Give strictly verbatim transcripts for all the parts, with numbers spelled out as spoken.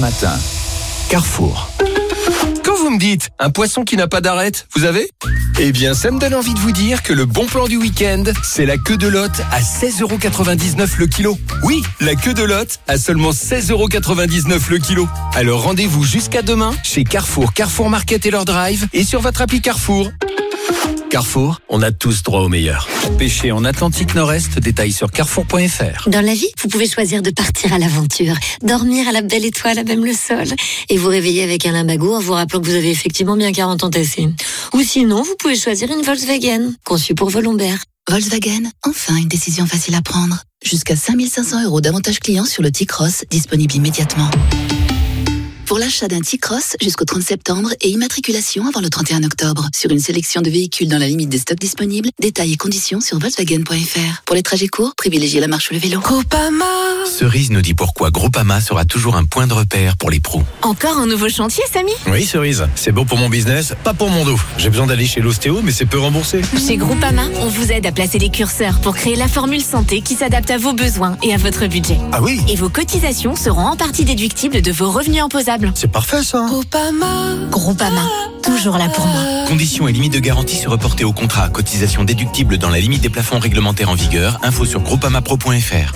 Matin. Carrefour. Quand vous me dites un poisson qui n'a pas d'arête, vous avez ? Eh bien, ça me donne envie de vous dire que le bon plan du week-end, c'est la queue de lotte à seize euros quatre-vingt-dix-neuf le kilo. Oui, la queue de lotte à seulement seize euros quatre-vingt-dix-neuf le kilo. Alors rendez-vous jusqu'à demain chez Carrefour, Carrefour Market et leur drive et sur votre appli Carrefour. Carrefour, on a tous droit au meilleur. Pêcher en Atlantique Nord-Est, détails sur carrefour point f r. Dans la vie, vous pouvez choisir de partir à l'aventure, dormir à la belle étoile à même le sol, et vous réveiller avec un limbago en vous rappelant que vous avez effectivement bien quarante ans tassés. Ou sinon, vous pouvez choisir une Volkswagen, conçue pour vos lombaires. Volkswagen, enfin une décision facile à prendre. Jusqu'à cinq mille cinq cents euros d'avantages clients sur le T-Cross, disponible immédiatement. Pour l'achat d'un T-Cross jusqu'au trente septembre et immatriculation avant le trente et un octobre. Sur une sélection de véhicules dans la limite des stocks disponibles, détails et conditions sur volkswagen point f r. Pour les trajets courts, privilégiez la marche ou le vélo. Groupama. Cerise nous dit pourquoi Groupama sera toujours un point de repère pour les pros. Encore un nouveau chantier, Samy ? Oui, Cerise, c'est bon pour mon business, pas pour mon dos. J'ai besoin d'aller chez l'ostéo, mais c'est peu remboursé. Chez Groupama, on vous aide à placer les curseurs pour créer la formule santé qui s'adapte à vos besoins et à votre budget. Ah oui ? Et vos cotisations seront en partie déductibles de vos revenus imposables. C'est parfait ça. Groupama. Groupama, toujours là pour moi. Conditions et limites de garantie se reporter au contrat. Cotisation déductible dans la limite des plafonds réglementaires en vigueur. Info sur groupamapro point f r.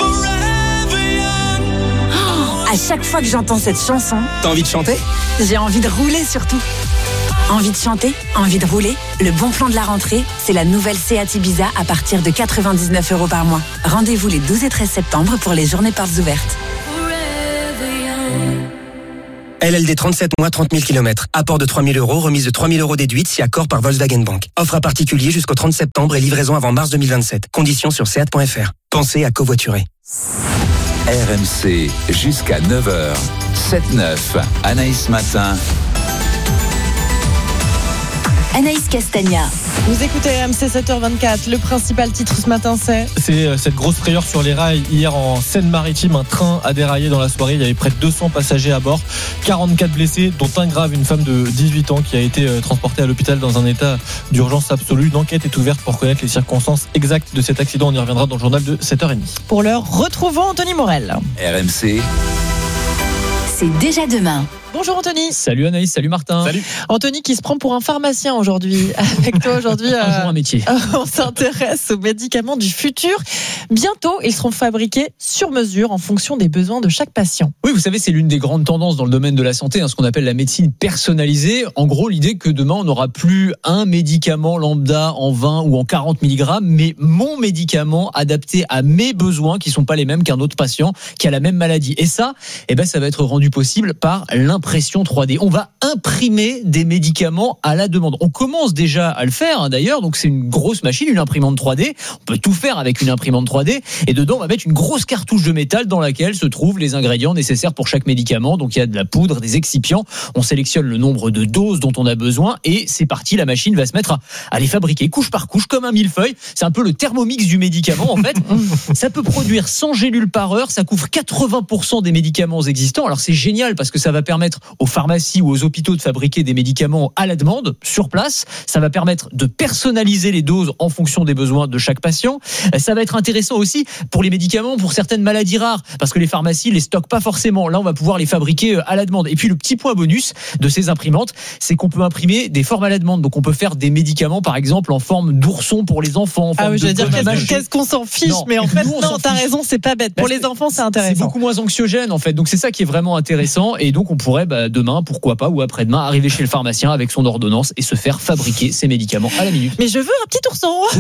À chaque fois que j'entends cette chanson, T'as envie de chanter ? j'ai envie de rouler surtout. Envie de chanter, envie de rouler. Le bon plan de la rentrée, c'est la nouvelle Seat Ibiza à partir de quatre-vingt-dix-neuf euros par mois. Rendez-vous les douze et treize septembre pour les journées portes ouvertes. L L D trente-sept mois, trente mille kilomètres. Apport de trois mille euros, remise de trois mille euros déduite si accord par Volkswagen Bank. Offre à particulier jusqu'au trente septembre et livraison avant mars deux mille vingt-sept. Conditions sur seat point f r. Pensez à covoiturer. R M C jusqu'à neuf heures. sept neuf. Anaïs Matin. Anaïs Castagna. Vous écoutez R M C sept heures vingt-quatre. Le principal titre ce matin, c'est C'est cette grosse frayeur sur les rails. Hier en Seine-Maritime, un train a déraillé dans la soirée. Il y avait près de deux cents passagers à bord, quarante-quatre blessés, dont un grave, une femme de dix-huit ans qui a été transportée à l'hôpital dans un état d'urgence absolue. Une enquête est ouverte pour connaître les circonstances exactes de cet accident. On y reviendra dans le journal de sept heures trente. Pour l'heure, retrouvons Anthony Morel. R M C. C'est déjà demain. Bonjour Anthony. Salut Anaïs, salut Martin. Salut. Anthony qui se prend pour un pharmacien aujourd'hui. Avec toi aujourd'hui, un jour un métier. Euh, on s'intéresse aux médicaments du futur. Bientôt, ils seront fabriqués sur mesure en fonction des besoins de chaque patient. Oui, vous savez, c'est l'une des grandes tendances dans le domaine de la santé, hein, ce qu'on appelle la médecine personnalisée. En gros, l'idée que demain, on n'aura plus un médicament lambda en vingt ou en quarante milligrammes, mais mon médicament adapté à mes besoins qui ne sont pas les mêmes qu'un autre patient qui a la même maladie. Et ça, eh ben, ça va être rendu possible par l'impression trois D. On va imprimer des médicaments à la demande. On commence déjà à le faire, hein, d'ailleurs. Donc, c'est une grosse machine, une imprimante trois D. On peut tout faire avec une imprimante trois D. Et dedans, on va mettre une grosse cartouche de métal dans laquelle se trouvent les ingrédients nécessaires pour chaque médicament. Donc, il y a de la poudre, des excipients. On sélectionne le nombre de doses dont on a besoin et c'est parti. La machine va se mettre à, à les fabriquer couche par couche comme un millefeuille. C'est un peu le thermomix du médicament, en fait. Ça peut produire cent gélules par heure. Ça couvre quatre-vingts pour cent des médicaments existants. Alors, c'est génial parce que ça va permettre aux pharmacies ou aux hôpitaux de fabriquer des médicaments à la demande, sur place. Ça va permettre de personnaliser les doses en fonction des besoins de chaque patient. Ça va être intéressant aussi pour les médicaments, pour certaines maladies rares, parce que les pharmacies les stockent pas forcément. Là, on va pouvoir les fabriquer à la demande. Et puis, le petit point bonus de ces imprimantes, c'est qu'on peut imprimer des formes à la demande. Donc, on peut faire des médicaments, par exemple, en forme d'ourson pour les enfants. En forme ah oui, je veux de dire, qu'est-ce, qu'est-ce qu'on s'en fiche? Non, mais en fait, nous, non, t'as fiche. raison, c'est pas bête. Pour bah, les enfants, c'est intéressant. C'est beaucoup moins anxiogène, en fait. Donc, c'est ça qui est vraiment intéressant. Et donc, on pourrait, bah, demain, pourquoi pas, ou après-demain, arriver chez le pharmacien avec son ordonnance et se faire fabriquer ses médicaments à la minute. Mais je veux un petit ourson.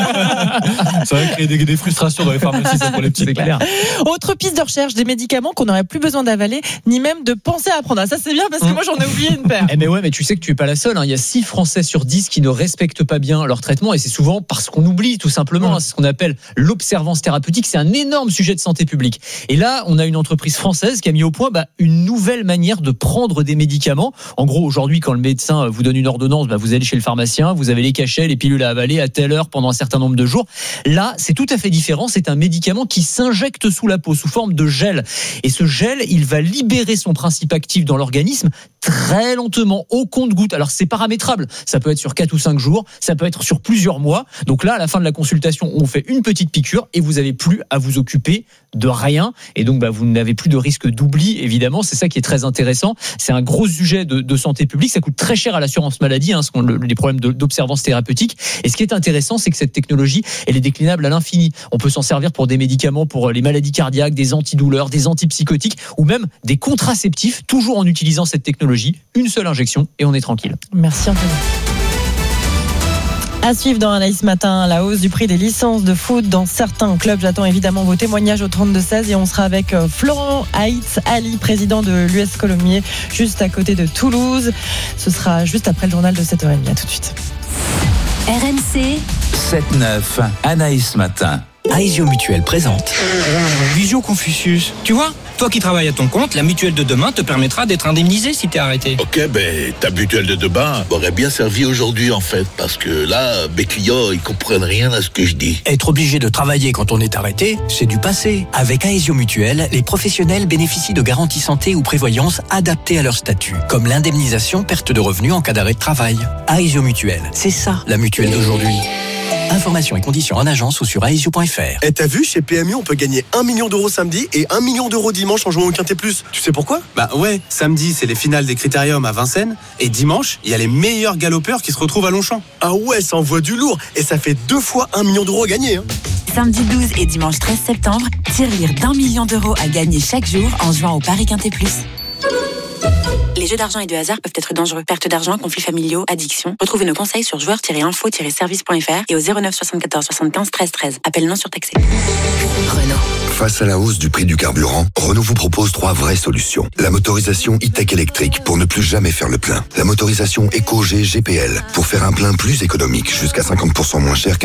Ça va créer des, des frustrations dans les pharmacies, ça, pour les petits, c'est clair. Autre piste de recherche, des médicaments qu'on n'aurait plus besoin d'avaler, ni même de penser à prendre. Ah, ça, c'est bien parce que moi, j'en ai oublié une paire. Eh mais ouais, mais tu sais que tu es pas la seule, hein. Il y a six Français sur dix qui ne respectent pas bien leur traitement et c'est souvent parce qu'on oublie, tout simplement. Mmh. C'est ce qu'on appelle l'observance thérapeutique. C'est un énorme sujet de santé publique. Et là, on a une entreprise française qui a mis au point bah, une nouvelle manière de de prendre des médicaments. En gros, aujourd'hui, quand le médecin vous donne une ordonnance, bah, vous allez chez le pharmacien, vous avez les cachets, les pilules à avaler à telle heure pendant un certain nombre de jours. Là, c'est tout à fait différent. C'est un médicament qui s'injecte sous la peau, sous forme de gel. Et ce gel, il va libérer son principe actif dans l'organisme très lentement, au compte-gouttes. Alors, c'est paramétrable. Ça peut être sur quatre ou cinq jours. Ça peut être sur plusieurs mois. Donc là, à la fin de la consultation, on fait une petite piqûre et vous n'avez plus à vous occuper de rien. Et donc, bah, vous n'avez plus de risque d'oubli, évidemment. C'est ça qui est très intéressant. C'est un gros sujet de, de santé publique. Ça coûte très cher à l'assurance maladie, hein, ce qu'on, le, les problèmes de, d'observance thérapeutique. Et ce qui est intéressant, c'est que cette technologie, elle est déclinable à l'infini. On peut s'en servir pour des médicaments pour les maladies cardiaques, des antidouleurs, des antipsychotiques ou même des contraceptifs, toujours en utilisant cette technologie. Une seule injection et on est tranquille. Merci Anthony. À suivre dans Anaïs Matin, la hausse du prix des licences de foot dans certains clubs. J'attends évidemment vos témoignages au trente-deux seize et on sera avec Florent Haït Ali, président de l'U S Colomiers, juste à côté de Toulouse. Ce sera juste après le journal de sept heures trente. À tout de suite. R M C sept neuf, Anaïs Matin. Aesio Mutuelle présente Visio Confucius. Tu vois, toi qui travailles à ton compte, la mutuelle de demain te permettra d'être indemnisé si t'es arrêté. Ok, ben ta mutuelle de demain m'aurait bien servi aujourd'hui en fait, parce que là, mes clients, ils comprennent rien à ce que je dis. Être obligé de travailler quand on est arrêté, c'est du passé. Avec Aesio Mutuelle, les professionnels bénéficient de garanties santé ou prévoyance adaptées à leur statut, comme l'indemnisation perte de revenus en cas d'arrêt de travail. Aesio Mutuelle, c'est ça la mutuelle d'aujourd'hui. Informations et conditions en agence ou sur aesio point f r. Et t'as vu, chez P M U, on peut gagner un million d'euros samedi et un million d'euros dimanche en jouant au Quintet Plus. Tu sais pourquoi ? Bah ouais, samedi, c'est les finales des Critériums à Vincennes. Et dimanche, il y a les meilleurs galopeurs qui se retrouvent à Longchamp. Ah ouais, ça envoie du lourd. Et ça fait deux fois un million d'euros à gagner. Hein. Samedi douze et dimanche treize septembre, tirelire d'un million d'euros à gagner chaque jour en jouant au Paris Quintet Plus. Les jeux d'argent et de hasard peuvent être dangereux. Perte d'argent, conflits familiaux, addiction. Retrouvez nos conseils sur joueurs tiret info tiret service point f r et au zéro neuf soixante-quatorze soixante-quinze treize treize. Appel non surtaxé. Renault. Face à la hausse du prix du carburant, Renault vous propose trois vraies solutions. La motorisation e-tech électrique pour ne plus jamais faire le plein. La motorisation Eco G G P L pour faire un plein plus économique, jusqu'à cinquante pour cent moins cher qu'un